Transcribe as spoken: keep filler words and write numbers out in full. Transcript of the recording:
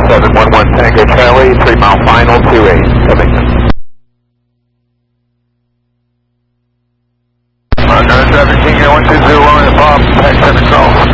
seven one one Tango Charlie, three mile final, two eight, coming in. Uh, nine seventeen, one two zero one, Bob, taxi control.